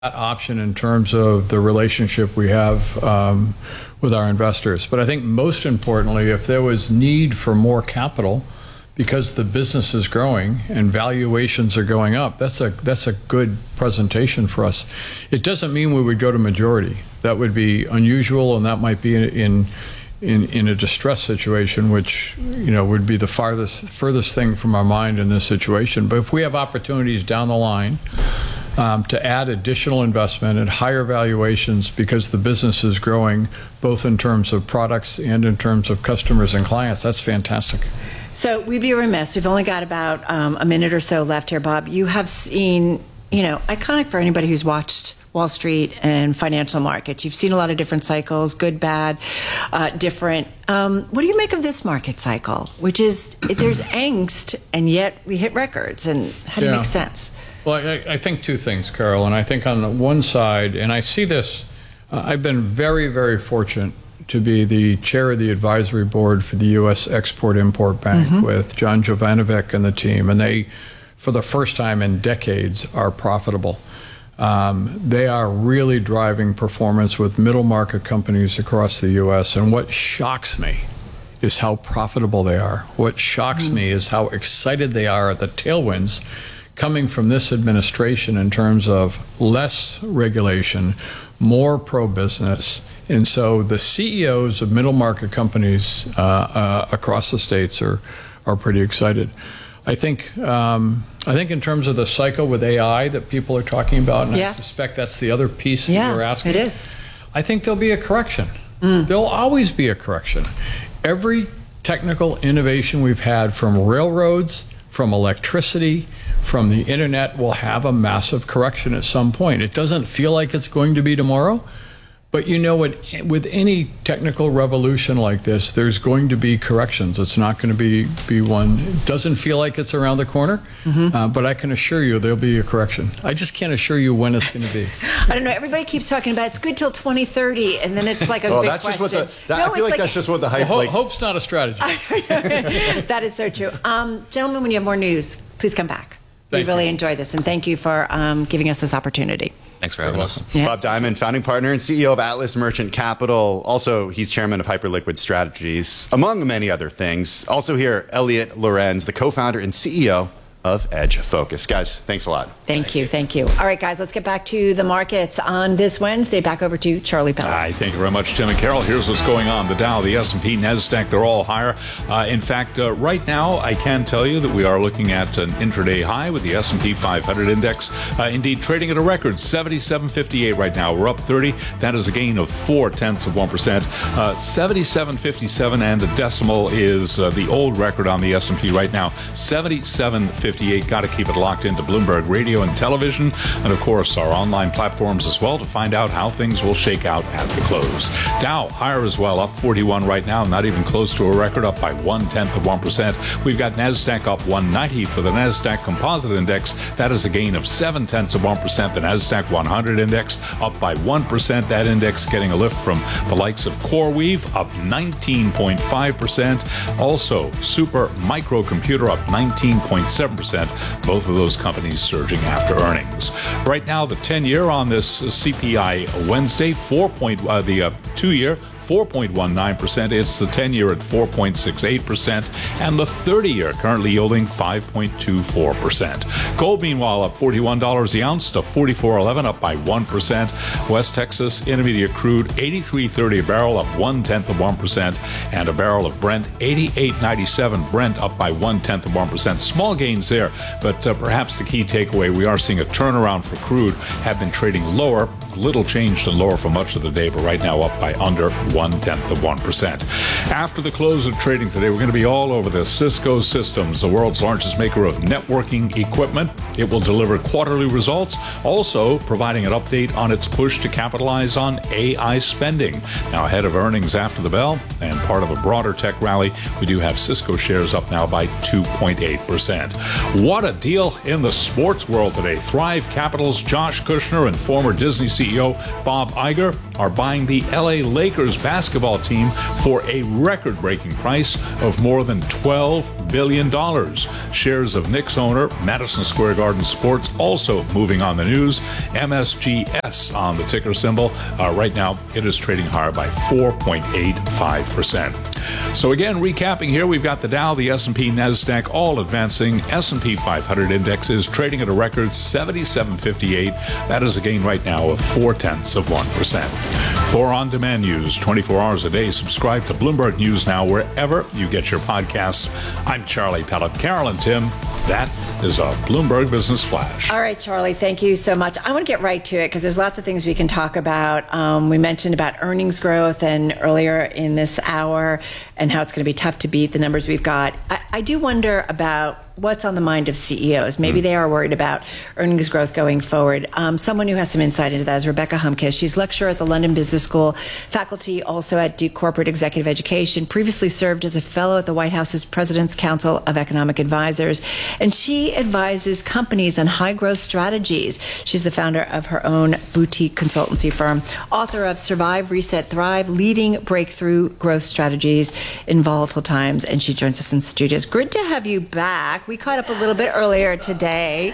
that option in terms of the relationship we have with our investors. But I think most importantly, if there was need for more capital because the business is growing and valuations are going up, that's a good presentation for us. It doesn't mean we would go to majority. That would be unusual, and that might be in a distress situation, which would be the furthest thing from our mind in this situation. But if we have opportunities down the line to add additional investment at higher valuations because the business is growing, both in terms of products and in terms of customers and clients, that's fantastic. So we'd be remiss. We've only got about a minute or so left here, Bob. You have seen, iconic for anybody who's watched Wall Street and financial markets. You've seen a lot of different cycles, good, bad, different. What do you make of this market cycle, which is there's angst, and yet we hit records? And how do you make sense? Well, I think two things, Carol. And I think on one side, and I see this, I've been very, very fortunate to be the chair of the advisory board for the U.S. Export-Import Bank with John Jovanovic and the team. And they, for the first time in decades, are profitable. They are really driving performance with middle market companies across the U.S. And what shocks me is how profitable they are. What shocks me is how excited they are at the tailwinds coming from this administration in terms of less regulation, more pro-business. And so the CEOs of middle market companies across the states are pretty excited. I think in terms of the cycle with AI that people are talking about, and I suspect that's the other piece that you're asking. It is. I think there'll be a correction. There'll always be a correction. Every technical innovation we've had, from railroads, from electricity, from the internet, will have a massive correction at some point. It doesn't feel like it's going to be tomorrow, but with any technical revolution like this, there's going to be corrections. It's not going to be one. It doesn't feel like it's around the corner, but I can assure you there'll be a correction. I just can't assure you when it's going to be. I don't know. Everybody keeps talking about it's good till 2030, and then it's like a big that's question. I feel like that's just what the hype. Hope's not a strategy. That is so true. Gentlemen, when you have more news, please come back. We really enjoyed this, and thank you for giving us this opportunity. Thanks for having us. Yeah. Bob Diamond, founding partner and CEO of Atlas Merchant Capital. Also, he's chairman of Hyperliquid Strategies, among many other things. Also here, Elliot Lorenz, the co-founder and CEO of Edge Focus. Guys, thanks a lot. Thank you. All right, guys, let's get back to the markets on this Wednesday. Back over to Charlie Pellet. Thank you very much, Tim and Carol. Here's what's going on. The Dow, the S&P, NASDAQ, they're all higher. In fact, right now, I can tell you that we are looking at an intraday high with the S&P 500 index. Indeed, trading at a record 77.58 right now. We're up 30. That is a gain of 0.4%. 77.57 and a decimal is the old record on the S&P right now. 77.58. Got to keep it locked into Bloomberg Radio and television, and of course our online platforms as well, to find out how things will shake out at the close. Dow higher as well, up 41 right now, not even close to a record, up by 0.1%. We've got NASDAQ up 190 for the NASDAQ Composite Index. That is a gain of 0.7%. The NASDAQ 100 Index up by 1%. That index getting a lift from the likes of CoreWeave, up 19.5%. Also, Super Microcomputer up 19.7%. Both of those companies surging after earnings. Right now, the 10-year on this CPI Wednesday, the 2-year, 4.19%. It's the 10-year at 4.68%, and the 30-year currently yielding 5.24%. Gold, meanwhile, up $41 the ounce to $44.11, up by 1%. West Texas Intermediate crude 83.30 a barrel, up 0.1%, and a barrel of Brent 88.97. Brent up by 0.1%. Small gains there, but perhaps the key takeaway: we are seeing a turnaround for crude. Have been trading lower, little changed and lower for much of the day, but right now up by under 0.1%. After the close of trading today, we're going to be all over this. Cisco Systems, the world's largest maker of networking equipment. It will deliver quarterly results, also providing an update on its push to capitalize on AI spending. Now, ahead of earnings after the bell and part of a broader tech rally, we do have Cisco shares up now by 2.8%. What a deal in the sports world today. Thrive Capital's Josh Kushner and former Disney CEO Bob Iger are buying the LA Lakers back basketball team for a record-breaking price of more than $12 billion. Shares of Knicks owner Madison Square Garden Sports also moving on the news. MSGS on the ticker symbol. Right now, it is trading higher by 4.85%. So again, recapping here, we've got the Dow, the S&P, NASDAQ all advancing. S&P 500 index is trading at a record 77.58. That is a gain right now of 0.4%. For on-demand news 24 hours a day, subscribe to Bloomberg News Now wherever you get your podcasts. I'm Charlie Pellet. Carol and Tim, that is a Bloomberg Business Flash. All right, Charlie, thank you so much. I want to get right to it because there's lots of things we can talk about. We mentioned about earnings growth and earlier in this hour and how it's going to be tough to beat the numbers we've got. I do wonder about what's on the mind of CEOs. Maybe they are worried about earnings growth going forward. Someone who has some insight into that is Rebecca Humkes. She's lecturer at the London Business School, faculty also at Duke Corporate Executive Education, previously served as a fellow at the White House's President's Council of Economic Advisors, and she advises companies on high growth strategies. She's the founder of her own boutique consultancy firm, author of Survive, Reset, Thrive, Leading Breakthrough Growth Strategies in Volatile Times, and she joins us in studios. Good to have you back. We caught up a little bit earlier today.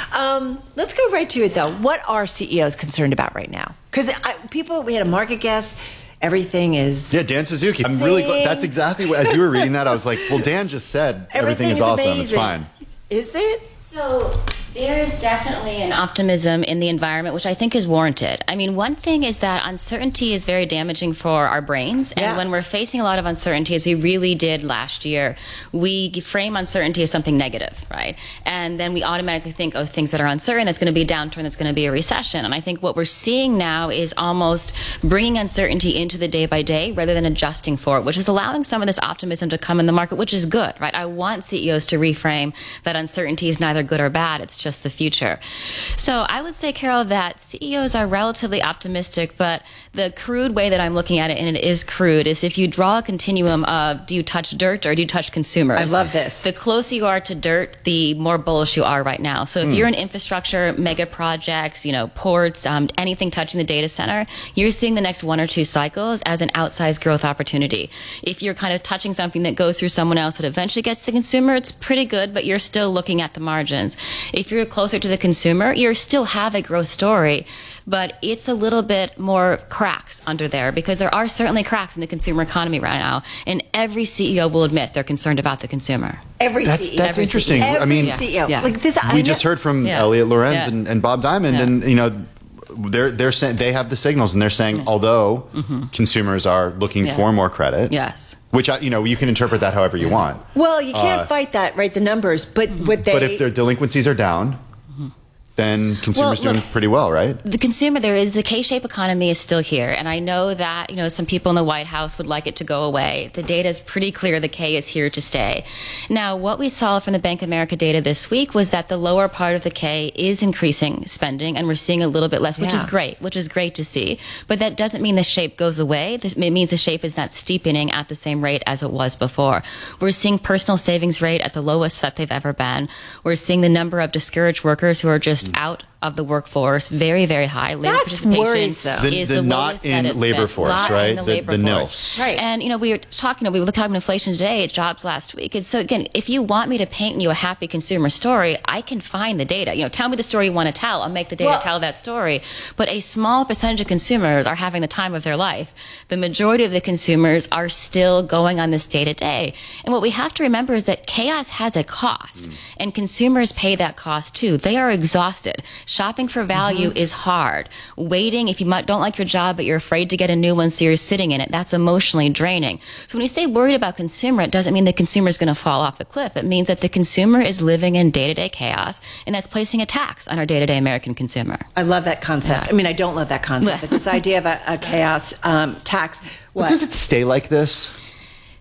Let's go right to it, though. What are CEOs concerned about right now? Because we had a market guest. Everything is... Yeah, Dan Suzuki. I'm really glad. That's exactly what, as you were reading that, I was like, well, Dan just said everything is awesome. Amazing. It's fine. Is it? So there is definitely an optimism in the environment, which I think is warranted. I mean, one thing is that uncertainty is very damaging for our brains. And when we're facing a lot of uncertainty, as we really did last year, we frame uncertainty as something negative, right? And then we automatically think of things that are uncertain, that's going to be a downturn, that's going to be a recession. And I think what we're seeing now is almost bringing uncertainty into the day by day rather than adjusting for it, which is allowing some of this optimism to come in the market, which is good, right? I want CEOs to reframe that uncertainty is neither good or bad. It's just the future. So I would say, Carol, that CEOs are relatively optimistic, but the crude way that I'm looking at it, and it is crude, is if you draw a continuum of do you touch dirt or do you touch consumers? I love this. The closer you are to dirt, the more bullish you are right now. So if you're in infrastructure, mega projects, ports, anything touching the data center, you're seeing the next 1 or 2 cycles as an outsized growth opportunity. If you're kind of touching something that goes through someone else that eventually gets to the consumer, it's pretty good, but you're still looking at the margins. If you're closer to the consumer, you still have a growth story, but it's a little bit more cracks under there because there are certainly cracks in the consumer economy right now, and every CEO will admit they're concerned about the consumer. That's interesting. Every I mean, CEO. Yeah. Like this, we just heard from Elliot Lorenz and Bob Diamond, and they're saying they have the signals, and they're saying although consumers are looking for more credit, which you can interpret that however you want. Well, you can't fight that, right? The numbers, but But if their delinquencies are down, then consumers doing pretty well, right? The consumer, the K-shaped economy is still here. And I know that, some people in the White House would like it to go away. The data is pretty clear. The K is here to stay. Now, what we saw from the Bank of America data this week was that the lower part of the K is increasing spending, and we're seeing a little bit less, which is great to see. But that doesn't mean the shape goes away. It means the shape is not steepening at the same rate as it was before. We're seeing personal savings rate at the lowest that they've ever been. We're seeing the number of discouraged workers who are just out of the workforce very, very high. Labor participation worrisome. is the not lowest that in it's labor been. force, Not right? in the labor NILFs. Right. And we were talking about inflation today at jobs last week. And so again, if you want me to paint you a happy consumer story, I can find the data. Tell me the story you want to tell. I'll make the data tell that story. But a small percentage of consumers are having the time of their life. The majority of the consumers are still going on this day to day. And what we have to remember is that chaos has a cost, and consumers pay that cost too. They are exhausted. Shopping for value is hard. Waiting, if you don't like your job, but you're afraid to get a new one, so you're sitting in it, that's emotionally draining. So when you say worried about consumer, it doesn't mean the consumer is going to fall off the cliff. It means that the consumer is living in day-to-day chaos, and that's placing a tax on our day-to-day American consumer. I love that concept. Yeah. I mean, I don't love that concept, but this idea of a chaos tax. But does it stay like this?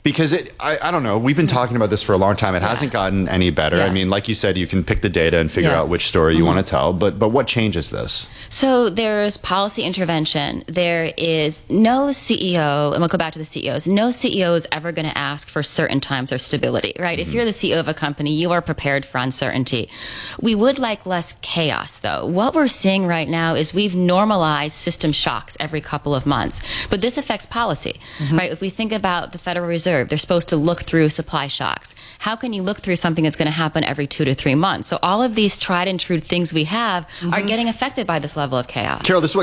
Because I don't know, we've been talking about this for a long time. It hasn't gotten any better. Yeah. I mean, like you said, you can pick the data and figure out which story you want to tell, but what changes this? So there's policy intervention. There is no CEO, and we'll go back to the CEOs, no CEO is ever going to ask for certain times or stability, right? If you're the CEO of a company, you are prepared for uncertainty. We would like less chaos, though. What we're seeing right now is we've normalized system shocks every couple of months, but this affects policy, right? If we think about the Federal Reserve, they're supposed to look through supply shocks. How can you look through something that's going to happen every 2 to 3 months? So all of these tried and true things we have are getting affected by this level of chaos. Carol, this is what